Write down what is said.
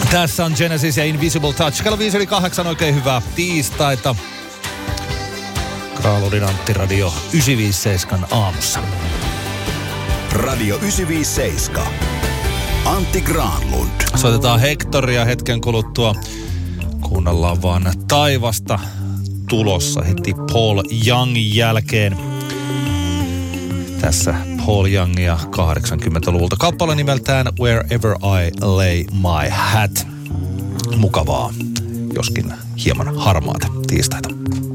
Tässä on Genesis ja Invisible Touch. Kello 5:08, oikein hyvää tiistaita. Granlundin Antti Radio 957 aamussa. Radio 957. Antti Granlund. Soitetaan Hectoria hetken kuluttua. Kuunnellaan vaan taivasta tulossa heti Paul Youngin jälkeen. Tässä Paul Youngia 80-luvulta. Kappale nimeltään Wherever I Lay My Hat. Mukavaa, joskin hieman harmaata tiistaita.